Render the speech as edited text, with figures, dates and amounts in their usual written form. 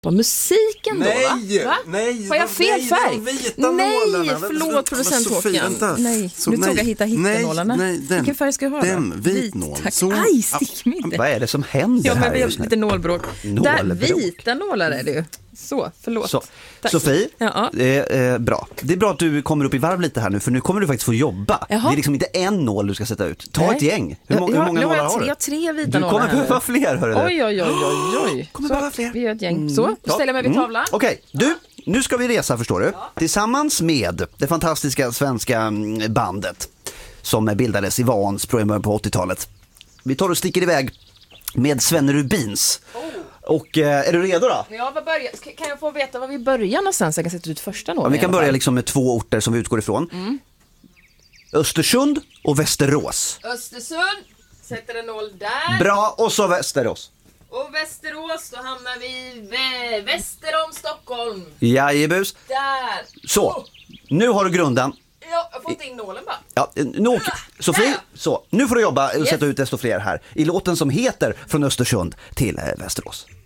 På musiken då, va? Nej, har jag fel färg? Nej, förlåt producent-Håkan. Nej, nu tog jag hitta nålarna. Vilken färg ska jag ha då? Vit nål. Aj, stick mig inte. Vad är det som händer här just nu? Lite nålbråk. Där, vita nålar är det ju. Så, förlåt. Så. Sofie, bra. Det är bra att du kommer upp i varv lite här nu, för nu kommer du faktiskt få jobba. Jaha. Det är liksom inte en nål du ska sätta ut. Ta ett gäng. Hur många nålar har du? Jag har 3 vita nålar. Du kommer behöva fler, hörru du. Oj. Kommer behöva fler. Vi gör ett gäng. Så, då ställer jag mig vid tavlan. Okej, nu ska vi resa, förstår du. Tillsammans med det fantastiska svenska bandet som bildades i Vansbro i början på 80-talet. Vi tar och sticker iväg med Svenne Rubins. Och är du redo då? Ja, kan jag få veta var vi börjar någonstans? Jag kan sätta ut första nålen. Vi kan börja liksom med 2 orter som vi utgår ifrån. Östersund och Västerås. Östersund, sätter en nål där. Bra, och så Västerås. Och Västerås, då hamnar vi väster om Stockholm. Jajebus. Där. Så, nu har du grundan. Ja, jag har fått in nålen bara. Ja, Sofie, så, nu får du jobba och sätta ut desto fler här i låten som heter Från Östersund till Västerås.